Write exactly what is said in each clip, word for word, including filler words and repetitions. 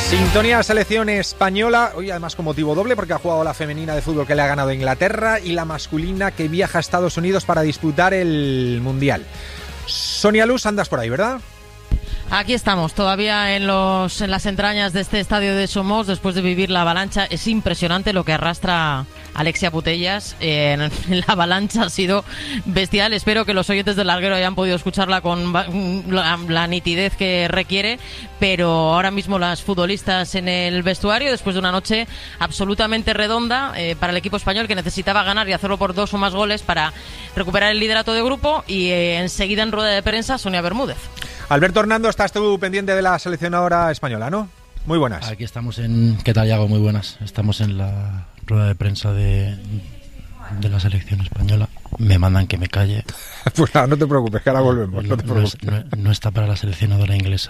Sintonía selección española, hoy además con motivo doble porque ha jugado la femenina de fútbol que le ha ganado a Inglaterra y la masculina que viaja a Estados Unidos para disputar el Mundial. Sonia Luz, andas por ahí, ¿verdad? Aquí estamos, todavía en los en las entrañas de este estadio de Somos, después de vivir la avalancha. Es impresionante lo que arrastra Alexia Putellas. Eh, en la avalancha ha sido bestial. Espero que los oyentes del larguero hayan podido escucharla con la, la nitidez que requiere. Pero ahora mismo las futbolistas en el vestuario, después de una noche absolutamente redonda eh, para el equipo español, que necesitaba ganar y hacerlo por dos o más goles para recuperar el liderato de grupo. Y eh, enseguida en rueda de prensa, Sonia Bermúdez. Alberto Hernando, estás tú pendiente de la seleccionadora española, ¿no? Muy buenas. Aquí estamos en... ¿Qué tal, Iago? Muy buenas. Estamos en la rueda de prensa de, de la selección española. Me mandan que me calle. Pues nada, no te preocupes, que ahora volvemos. No, no, te preocupes. No, es, no, no está para la seleccionadora inglesa.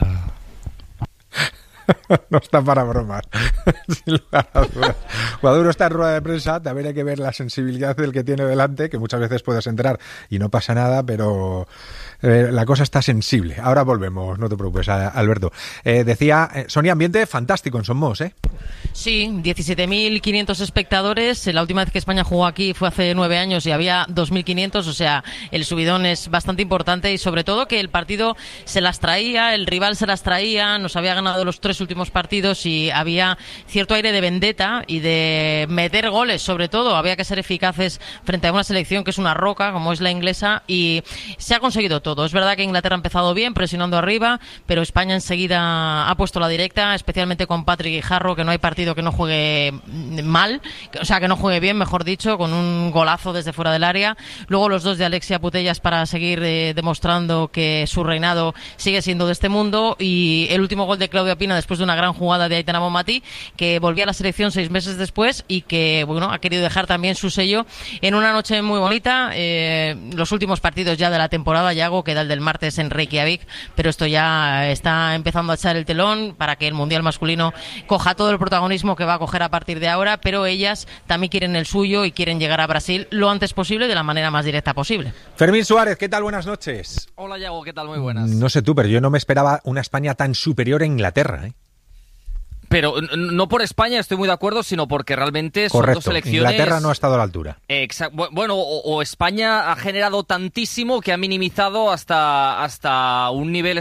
No está para bromas. Sin lugar a dudas. Cuando uno está en rueda de prensa, también hay que ver la sensibilidad del que tiene delante, que muchas veces puedes entrar y no pasa nada, pero eh, la cosa está sensible. Ahora volvemos, no te preocupes, Alberto. Eh, decía, eh, Sonia, ambiente fantástico en Somos, ¿eh? Sí, diecisiete mil quinientos espectadores. La última vez que España jugó aquí fue hace nueve años y había dos mil quinientos, o sea, el subidón es bastante importante y sobre todo que el partido se las traía, el rival se las traía, nos había ganado los tres últimos partidos y había cierto aire de vendetta y de meter goles, sobre todo. Había que ser eficaces frente a una selección que es una roca, como es la inglesa, y se ha conseguido todo. Es verdad que Inglaterra ha empezado bien, presionando arriba, pero España enseguida ha puesto la directa, especialmente con Patrick Guijarro, que no hay partido que no juegue mal, o sea, que no juegue bien, mejor dicho, con un golazo desde fuera del área. Luego los dos de Alexia Putellas para seguir eh, demostrando que su reinado sigue siendo de este mundo, y el último gol de Claudia Pina después de una gran jugada de Aitana Bonmatí, que volvía a la selección seis meses después y que, bueno, ha querido dejar también su sello en una noche muy bonita. Eh, los últimos partidos ya de la temporada, Yago, queda el del martes en Reykjavik, pero esto ya está empezando a echar el telón para que el Mundial masculino coja todo el protagonismo que va a coger a partir de ahora, pero ellas también quieren el suyo y quieren llegar a Brasil lo antes posible, de la manera más directa posible. Fermín Suárez, ¿qué tal? Buenas noches. Hola, Yago, ¿qué tal? Muy buenas. No sé tú, pero yo no me esperaba una España tan superior a Inglaterra, ¿eh? Pero no por España, estoy muy de acuerdo, sino porque realmente son Correcto. dos selecciones... Inglaterra no ha estado a la altura. Exacto. Bueno, o, o España ha generado tantísimo que ha minimizado hasta, hasta un nivel